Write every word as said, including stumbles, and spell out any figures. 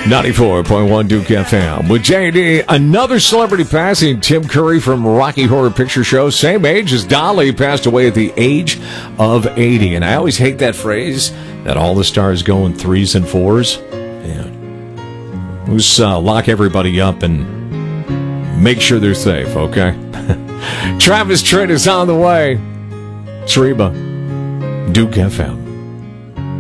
ninety-four point one Duke F M. With J D, another celebrity passing. Tim Curry from Rocky Horror Picture Show, same age as Dolly, passed away at the age of eighty. And I always hate that phrase, that all the stars go in threes and fours. Yeah. Let's uh, lock everybody up and make sure they're safe, okay? Travis Tritt is on the way. It's Reba, Duke F M.